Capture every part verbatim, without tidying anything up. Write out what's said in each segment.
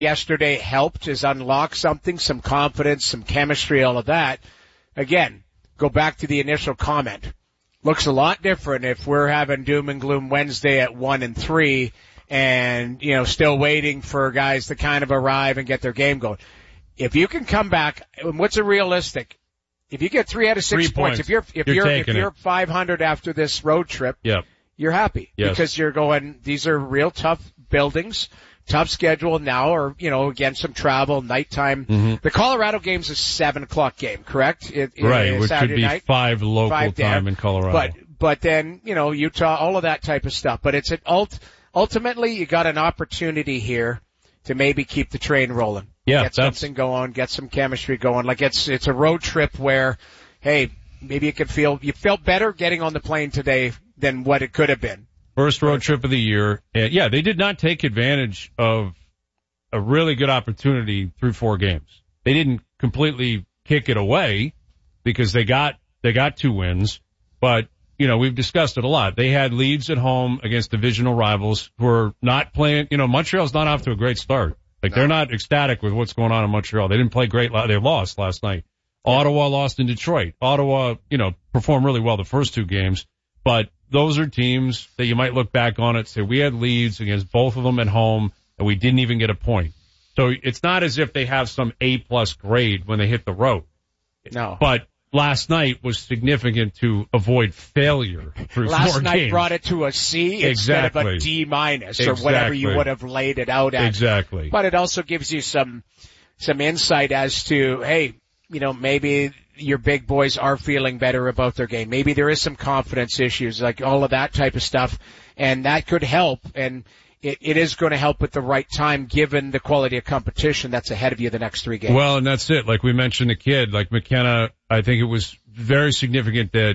yesterday helped is unlock something, some confidence, some chemistry, all of that. Again, go back to the initial comment. Looks a lot different if we're having doom and gloom Wednesday at one and three and, you know, still waiting for guys to kind of arrive and get their game going. If you can come back, what's a realistic? If you get three out of six three points, points, if you're, if you're, you're, if you're it. five hundred after this road trip, yep. you're happy yes. because you're going, these are real tough buildings, tough schedule now, or, you know, again, some travel, nighttime. Mm-hmm. The Colorado game's a seven o'clock game, correct? It, right, it, which Saturday would be night, five local five time there. in Colorado. But, but then, you know, Utah, all of that type of stuff. But it's an ult, ultimately you got an opportunity here to maybe keep the train rolling. Yeah, get that's, something going, get some chemistry going. Like it's, it's a road trip where, hey, maybe you could feel, you felt better getting on the plane today than what it could have been. First road trip of the year. And yeah, they did not take advantage of a really good opportunity through four games. They didn't completely kick it away because they got, they got two wins, but you know, we've discussed it a lot. They had leads at home against divisional rivals who are not playing, you know, Montreal's not off to a great start. Like, no. They're not ecstatic with what's going on in Montreal. They didn't play great. They lost last night. Yeah. Ottawa lost in Detroit. Ottawa, you know, performed really well the first two games. But those are teams that you might look back on it and say, we had leads against both of them at home, and we didn't even get a point. So it's not as if they have some A-plus grade when they hit the road. No. But last night was significant to avoid failure through Last four night games. brought it to a C exactly. instead of a D minus or exactly. whatever you would have laid it out at. Exactly. But it also gives you some some insight as to, hey, you know, maybe your big boys are feeling better about their game. Maybe there is some confidence issues, like all of that type of stuff, and that could help. And it, it is going to help at the right time given the quality of competition that's ahead of you the next three games. Well, and that's it. Like we mentioned the kid, like McKenna, I think it was very significant that,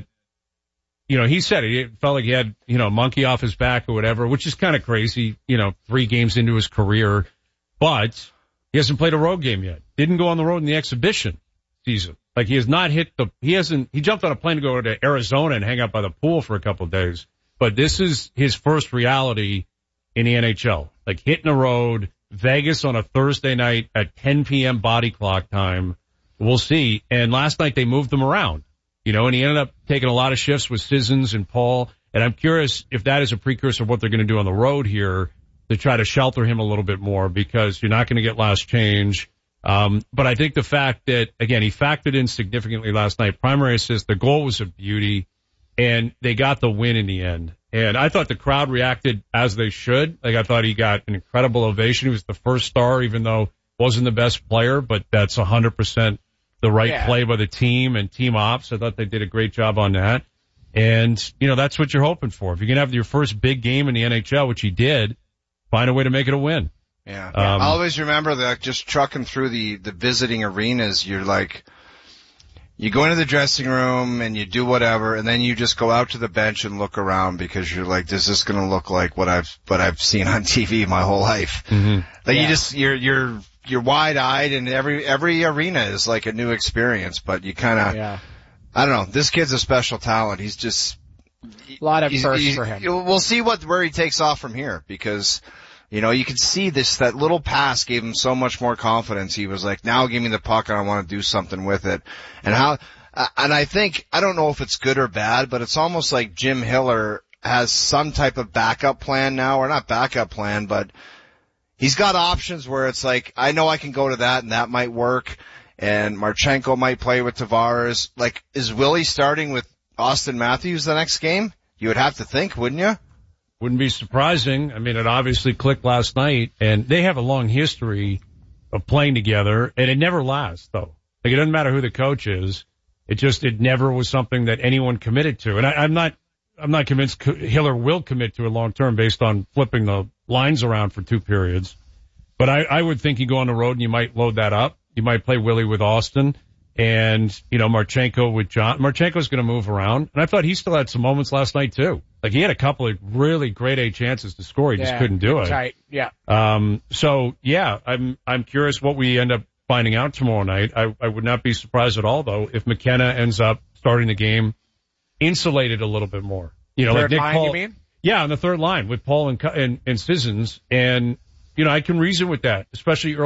you know, he said it, it felt like he had, you know, a monkey off his back or whatever, which is kind of crazy, you know, three games into his career. But he hasn't played a road game yet. Didn't go on the road in the exhibition season. Like he has not hit the, he hasn't, he jumped on a plane to go to Arizona and hang out by the pool for a couple of days. But this is his first reality in the N H L. Like hitting a road, Vegas on a Thursday night at ten p.m. body clock time. We'll see. And last night they moved him around, you know, and he ended up taking a lot of shifts with Sissons and Paul. And I'm curious if that is a precursor of what they're going to do on the road here to try to shelter him a little bit more because you're not going to get last change. Um, but I think the fact that, again, he factored in significantly last night, primary assist, the goal was a beauty, and they got the win in the end. And I thought the crowd reacted as they should. Like, I thought he got an incredible ovation. He was the first star, even though wasn't the best player, but that's one hundred percent the right yeah. play by the team and team ops. I thought they did a great job on that. And, you know, that's what you're hoping for. If you're going to have your first big game in the N H L, which he did, find a way to make it a win. Yeah. Um, I always remember that just trucking through the, the visiting arenas, you're like, you go into the dressing room and you do whatever, and then you just go out to the bench and look around because you're like, this is going to look like what I've, what I've seen on T V my whole life. Mm-hmm. Like yeah. you just, you're, you're, you're wide eyed and every, every arena is like a new experience, but you kind of, yeah. I don't know, this kid's a special talent. He's just, a lot of firsts for him. We'll see what, where he takes off from here because, you know, you could see this, that little pass gave him so much more confidence. He was like, now give me the puck and I want to do something with it. And how, and I think, I don't know if it's good or bad, but it's almost like Jim Hiller has some type of backup plan now, or not backup plan, but he's got options where it's like, I know I can go to that and that might work. And Marchenko might play with Tavares. Like, is Willie starting with Austin Matthews the next game? You would have to think, wouldn't you? Wouldn't be surprising. I mean, it obviously clicked last night, and they have a long history of playing together, and it never lasts, though. Like, it doesn't matter who the coach is. It just, it never was something that anyone committed to. And I, I'm not, I'm not convinced Hiller will commit to it long term based on flipping the lines around for two periods. But I, I would think you go on the road and you might load that up. You might play Willie with Austin and, you know, Marchenko with John. Marchenko's going to move around. And I thought he still had some moments last night, too. Like, he had a couple of really great A chances to score. He yeah, just couldn't do it. Tight. Yeah. Um, so, yeah, I'm, I'm curious what we end up finding out tomorrow night. I, I would not be surprised at all, though, if McKenna ends up starting the game insulated a little bit more. You know, third like Nick line, Paul, you mean? Yeah, on the third line with Paul and, and, and Sissons. And You know, I can reason with that, especially early